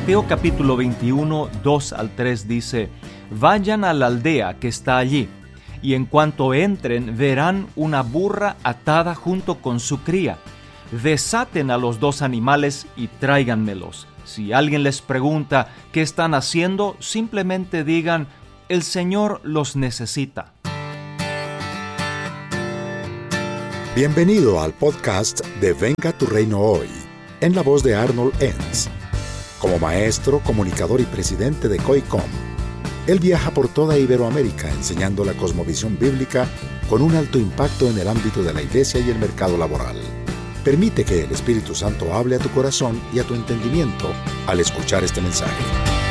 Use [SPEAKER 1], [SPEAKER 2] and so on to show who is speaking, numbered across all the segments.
[SPEAKER 1] Mateo capítulo 21, 2 al 3 dice: Vayan a la aldea que está allí, y en cuanto entren verán una burra atada junto con su cría. Desaten a los dos animales y tráiganmelos. Si alguien les pregunta qué están haciendo, simplemente digan: el Señor los necesita.
[SPEAKER 2] Bienvenido al podcast de Venga tu Reino Hoy, en la voz de Arnold Enns. Como maestro, comunicador y presidente de COICOM, él viaja por toda Iberoamérica enseñando la cosmovisión bíblica con un alto impacto en el ámbito de la iglesia y el mercado laboral. Permite que el Espíritu Santo hable a tu corazón y a tu entendimiento al escuchar este mensaje.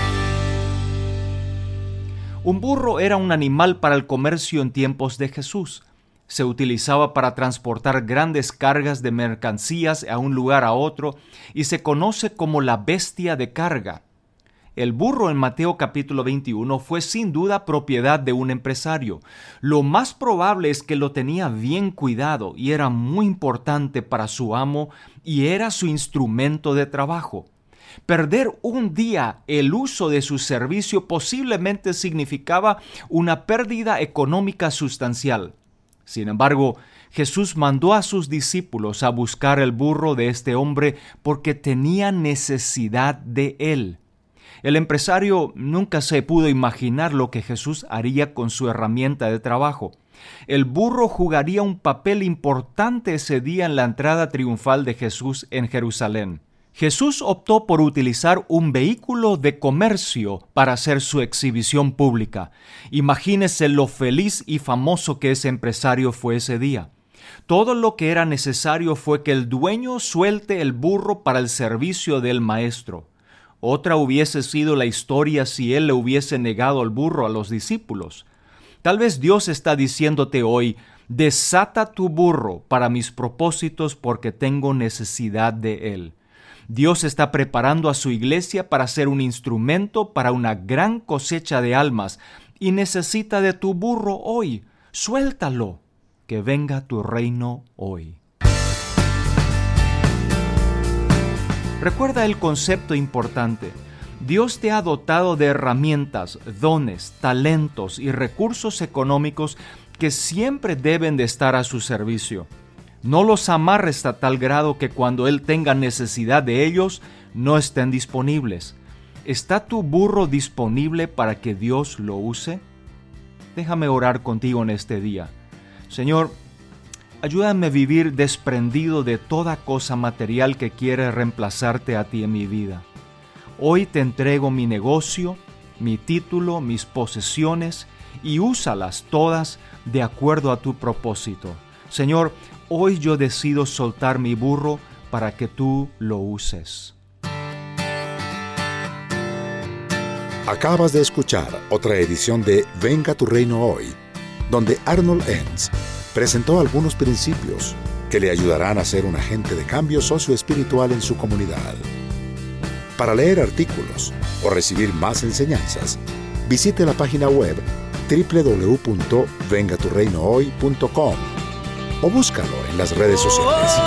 [SPEAKER 1] Un burro era un animal para el comercio en tiempos de Jesús. Se utilizaba para transportar grandes cargas de mercancías a un lugar a otro y se conoce como la bestia de carga. El burro en Mateo capítulo 21 fue sin duda propiedad de un empresario. Lo más probable es que lo tenía bien cuidado y era muy importante para su amo y era su instrumento de trabajo. Perder un día el uso de su servicio posiblemente significaba una pérdida económica sustancial. Sin embargo, Jesús mandó a sus discípulos a buscar el burro de este hombre porque tenía necesidad de él. El empresario nunca se pudo imaginar lo que Jesús haría con su herramienta de trabajo. El burro jugaría un papel importante ese día en la entrada triunfal de Jesús en Jerusalén. Jesús optó por utilizar un vehículo de comercio para hacer su exhibición pública. Imagínese lo feliz y famoso que ese empresario fue ese día. Todo lo que era necesario fue que el dueño suelte el burro para el servicio del maestro. Otra hubiese sido la historia si él le hubiese negado el burro a los discípulos. Tal vez Dios está diciéndote hoy: desata tu burro para mis propósitos porque tengo necesidad de él. Dios está preparando a su iglesia para ser un instrumento para una gran cosecha de almas y necesita de tu burro hoy. Suéltalo, que venga tu reino hoy. Recuerda el concepto importante. Dios te ha dotado de herramientas, dones, talentos y recursos económicos que siempre deben de estar a su servicio. No los amarres a tal grado que cuando Él tenga necesidad de ellos, no estén disponibles. ¿Está tu burro disponible para que Dios lo use? Déjame orar contigo en este día. Señor, ayúdame a vivir desprendido de toda cosa material que quiere reemplazarte a ti en mi vida. Hoy te entrego mi negocio, mi título, mis posesiones y úsalas todas de acuerdo a tu propósito. Señor, hoy yo decido soltar mi burro para que tú lo uses.
[SPEAKER 2] Acabas de escuchar otra edición de Venga tu Reino Hoy, donde Arnold Enns presentó algunos principios que le ayudarán a ser un agente de cambio socioespiritual en su comunidad. Para leer artículos o recibir más enseñanzas, visite la página web www.vengaturreinohoy.com o búscalo en las redes sociales.